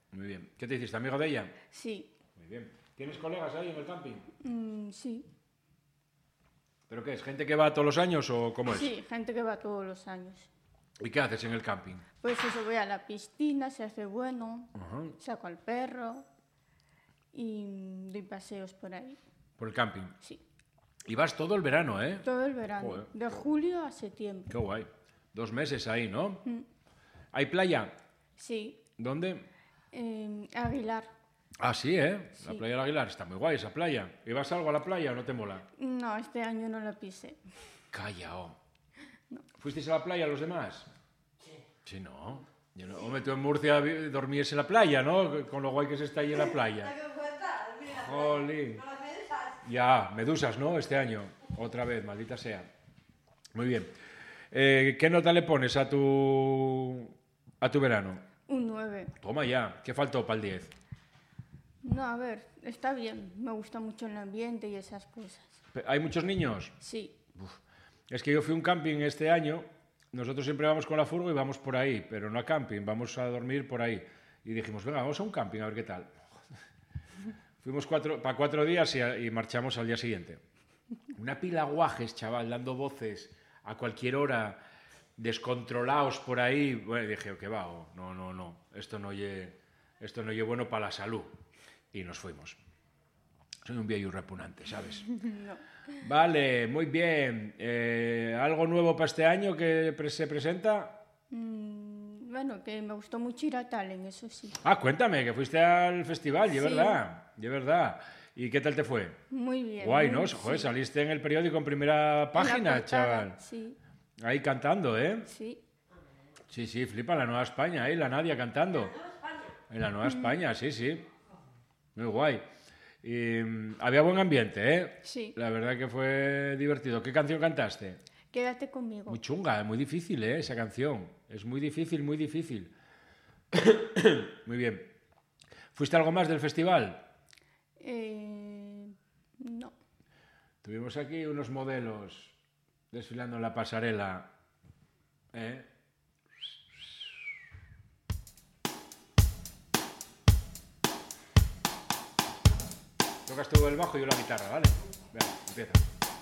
Muy bien. ¿Qué te hiciste, amigo de ella? Sí. Muy bien. ¿Tienes colegas ahí en el camping? Sí. ¿Pero qué es? ¿Gente que va todos los años o cómo es? Sí, gente que va todos los años. ¿Y qué haces en el camping? Pues eso, voy a la piscina, se hace bueno, Ajá. saco al perro y doy paseos por ahí. Por el camping. Sí, Y vas todo el verano, ¿eh? todo el verano, Joder. de julio a septiembre. Qué guay. 2 meses ahí, ¿no? ¿Hay playa? Sí, ¿Dónde? Aguilar. Ah, sí, ¿eh? La Sí. playa del Aguilar. Está muy guay esa playa. ¿Y vas algo a la playa o no te mola? No, este año no lo pisé. Calla, oh. ¿Fuisteis a la playa los demás? Sí. Sí, no. Yo no. Hombre, tú en Murcia dormías en la playa, ¿no? Con lo guay que se está ahí en la playa. Jolín. Ya, medusas, ¿no? Este año. Otra vez, maldita sea. Muy bien. ¿Qué nota le pones a tu verano? Un 9. Toma ya. ¿Qué faltó para el 10? No, a ver, está bien. Me gusta mucho el ambiente y esas cosas. ¿Hay muchos niños? Sí. Es que yo fui a un camping este año. Nosotros siempre vamos con la furgo y vamos por ahí, pero no a camping, vamos a dormir por ahí. Y dijimos, venga, vamos a un camping a ver qué tal. Fuimos para 4 días y marchamos al día siguiente. Una pila de guajes, chaval, dando voces a cualquier hora, descontrolados por ahí. Bueno, dije, ¿qué va? Oh, no, esto no es bueno para la salud. Y nos fuimos. Soy un viejo repugnante, ¿sabes? No. Vale, muy bien. ¿Algo nuevo para este año que se presenta? Bueno, que me gustó mucho ir a Tallinn, eso sí. Ah, cuéntame, que fuiste al festival, de Sí. verdad. ¿Y qué tal te fue? Muy bien. Guay, muy- ¿no? Joder, sí. saliste en el periódico en primera En la página, portada, chaval. Sí, Ahí cantando, ¿eh? sí. Sí, flipa la Nueva España, ahí la Nadia cantando. En la Nueva España, sí. Muy guay. Y había buen ambiente, ¿eh? Sí. La verdad que fue divertido. ¿Qué canción cantaste? Quédate conmigo. Muy chunga, muy difícil, ¿eh? Esa canción. Es muy difícil, muy difícil. Muy bien. ¿Fuiste a algo más del festival? No. Tuvimos aquí unos modelos desfilando en la pasarela. ¿Eh? Tocas tú el bajo y yo la guitarra, ¿vale? Venga, empieza.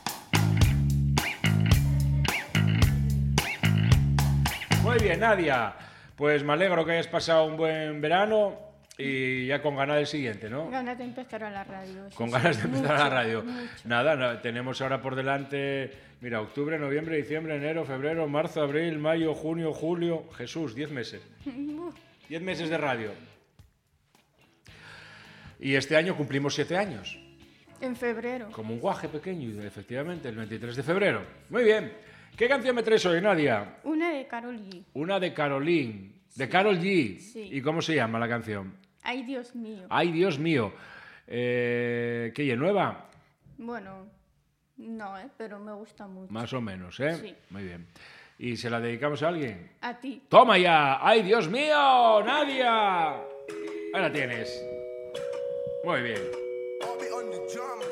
Muy bien, Nadia. Pues me alegro que hayas pasado un buen verano y ya con ganas del siguiente, ¿no? Ganas de empezar a la radio. Con sí, ganas de sí. empezar a la Mucho, radio. mucho. Nada, tenemos ahora por delante, mira, octubre, noviembre, diciembre, enero, febrero, marzo, abril, mayo, junio, julio. Jesús, 10 meses. 10 meses de radio. Y este año cumplimos 7 años. En febrero. Como un guaje pequeño, y efectivamente, el 23 de febrero. Muy bien. ¿Qué canción me traes hoy, Nadia? Una de Karol G. Una de Caroline. De Karol G. Sí. ¿Y cómo se llama la canción? Ay, Dios mío. Ay, Dios mío. ¿Qué es nueva? Bueno, no, pero me gusta mucho. Más o menos, ¿eh? Sí. Muy bien. ¿Y se la dedicamos a alguien? A ti. ¡Toma ya! ¡Ay, Dios mío! ¡Nadia! Ahí la tienes. Muy bien. I'll be on the drum.